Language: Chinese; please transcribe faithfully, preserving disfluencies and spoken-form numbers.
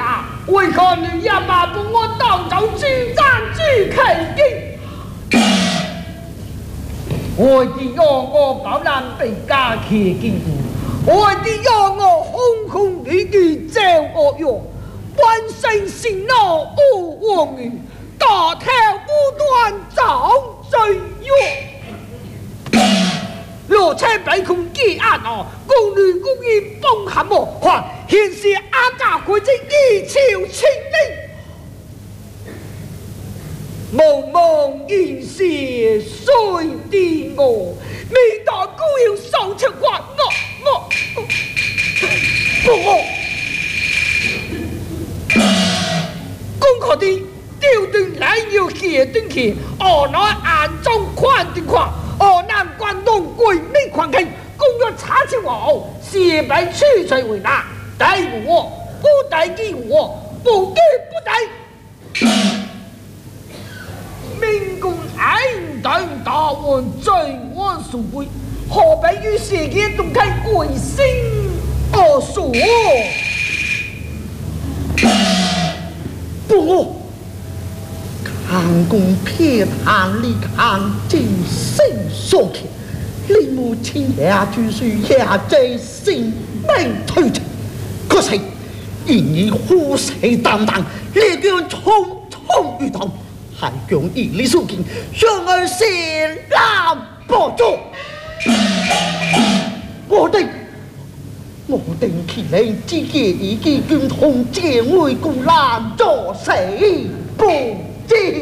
大，为何你也把不我当走主战主开的？我的要我保难被家去见过，我的要我轰轰烈烈走恶用，万身心恼无往语，大跳不断遭罪哟。若车被控结案哦，宫女公义崩下莫还，现是阿家贵子一朝清零。茫茫人世谁敌我？未待孤要受出我我我我。公可的丢断来要写断去，我拿暗中看定看。河南关东鬼魅狂气，公约查清我，是被取罪为难，逮我不逮记我，不记不逮。民公爱等大王罪我所归，何必与世界动开鬼心而说？不。看公偏袒你看真心所求，你母亲也就是也在心内推着，可是因你虎视眈眈，烈焰冲冲欲动，还将一力所见，让儿是拦不住。我定我定其令之夜已经军统将为共拦着谁不知？